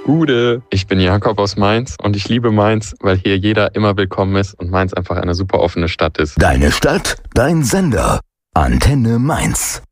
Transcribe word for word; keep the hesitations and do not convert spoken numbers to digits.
Gude, ich bin Jakob aus Mainz und ich liebe Mainz, weil hier jeder immer willkommen ist und Mainz einfach eine super offene Stadt ist. Deine Stadt, dein Sender. Antenne Mainz.